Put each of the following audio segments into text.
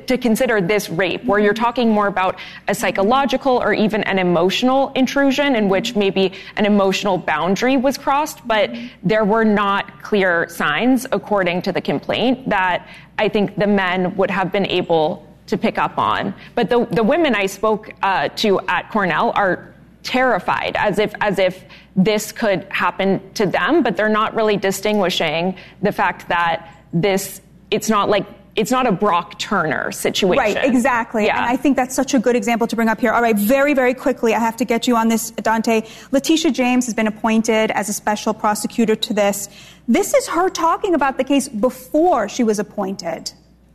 to consider this rape, where you're talking more about a psychological or even an emotional intrusion in which maybe an emotional boundary was crossed, but there were not clear signs, according to the complaint, that I think the men would have been able to pick up on. But the women I spoke to at Cornell are terrified, as if this could happen to them, but they're not really distinguishing the fact that it's not a Brock Turner situation. Right, exactly. Yeah. And I think that's such a good example to bring up here. All right, very, very quickly, I have to get you on this, Dante. Letitia James has been appointed as a special prosecutor to this. This is her talking about the case before she was appointed.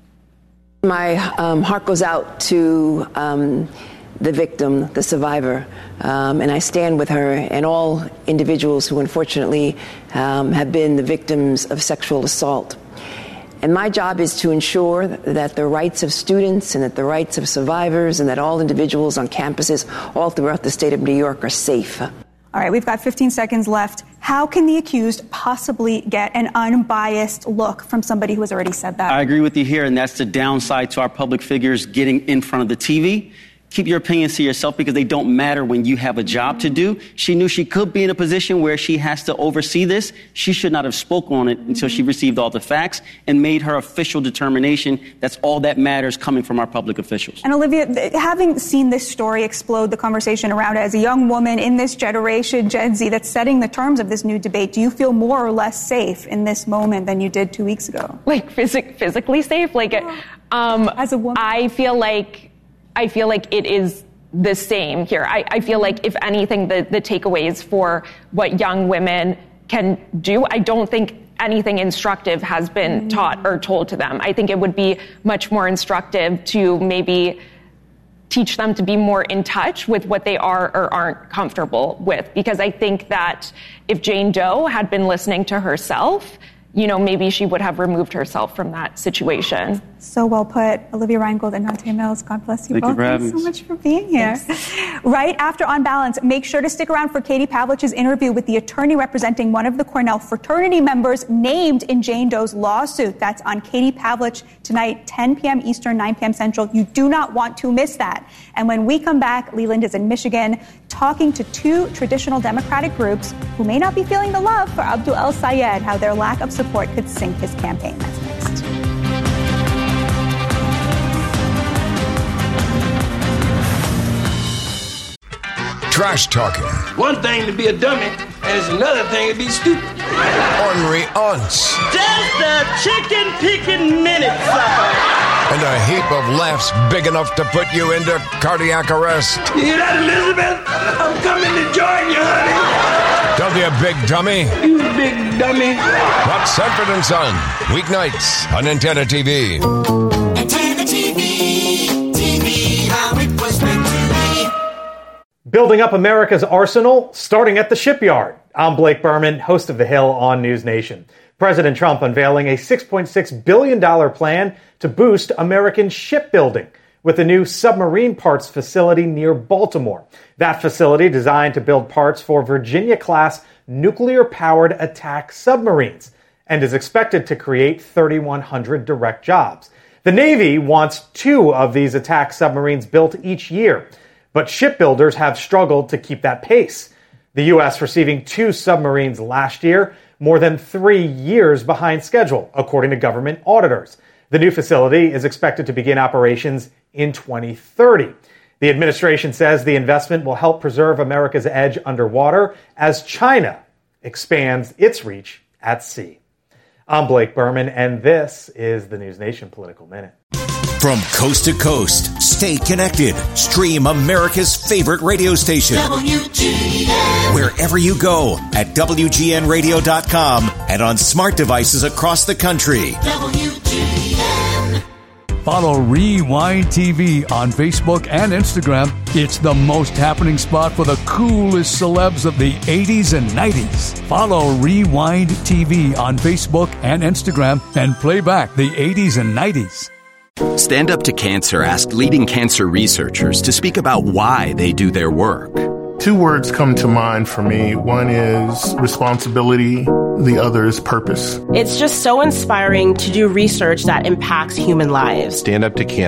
My heart goes out to the victim, the survivor, and I stand with her and all individuals who unfortunately have been the victims of sexual assault. And my job is to ensure that the rights of students and that the rights of survivors and that all individuals on campuses all throughout the state of New York are safe. All right, we've got 15 seconds left. How can the accused possibly get an unbiased look from somebody who has already said that? I agree with you here, and that's the downside to our public figures getting in front of the TV. Keep your opinions to yourself because they don't matter when you have a job to do. She knew she could be in a position where she has to oversee this. She should not have spoken on it until she received all the facts and made her official determination. That's all that matters coming from our public officials. And Olivia, having seen this story explode the conversation around it, as a young woman in this generation, Gen Z, that's setting the terms of this new debate, do you feel more or less safe in this moment than you did 2 weeks ago? Like physically safe? As a woman? I feel like it is the same here. I feel like, if anything, the takeaways for what young women can do, I don't think anything instructive has been taught or told to them. I think it would be much more instructive to maybe teach them to be more in touch with what they are or aren't comfortable with. Because I think that if Jane Doe had been listening to herself, maybe she would have removed herself from that situation. So well put. Olivia Reingold and Dante Mills, God bless you both. Thanks so much for being here. Thanks. Right after On Balance, make sure to stick around for Katie Pavlich's interview with the attorney representing one of the Cornell fraternity members named in Jane Doe's lawsuit. That's on Katie Pavlich tonight, 10 p.m. Eastern, 9 p.m. Central. You do not want to miss that. And when we come back, Leland is in Michigan talking to two traditional Democratic groups who may not be feeling the love for Abdul El-Sayed, how their lack of support could sink his campaign. That's next. Trash talking. One thing to be a dummy, and it's another thing to be stupid. Ornery aunts. Just a chicken picking minute, sucker. And a heap of laughs big enough to put you into cardiac arrest. You hear that, Elizabeth? I'm coming to join you, honey. Don't be a big dummy. You big dummy. Watch Sanford and Son, weeknights on Antenna TV. Antenna TV, TV, how it was meant to be. Building up America's arsenal, starting at the shipyard. I'm Blake Berman, host of The Hill on News Nation. President Trump unveiling a $6.6 billion plan to boost American shipbuilding with a new submarine parts facility near Baltimore. That facility, designed to build parts for Virginia-class nuclear-powered attack submarines, and is expected to create 3,100 direct jobs. The Navy wants 2 of these attack submarines built each year, but shipbuilders have struggled to keep that pace. The U.S. receiving 2 submarines last year, more than 3 years behind schedule, according to government auditors. The new facility is expected to begin operations in 2030. The administration says the investment will help preserve America's edge underwater as China expands its reach at sea. I'm Blake Berman, and this is the News Nation Political Minute. From coast to coast, stay connected. Stream America's favorite radio station. WGN. Wherever you go at WGNradio.com and on smart devices across the country. WGN. Follow Rewind TV on Facebook and Instagram. It's the most happening spot for the coolest celebs of the 80s and 90s. Follow Rewind TV on Facebook and Instagram and play back the 80s and 90s. Stand Up to Cancer asked leading cancer researchers to speak about why they do their work. 2 words come to mind for me. One is responsibility. The other is purpose. It's just so inspiring to do research that impacts human lives. Stand Up to Cancer